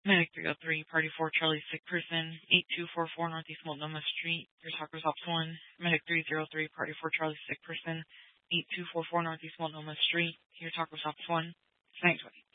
Medic 303, Party 4, Charlie, sick person, 8244 Northeast Multnomah Street, your talker's Ops 1. Medic 303, Party 4, Charlie, sick person, 8244 Northeast Multnomah Street, your talker's Ops 1. Thanks,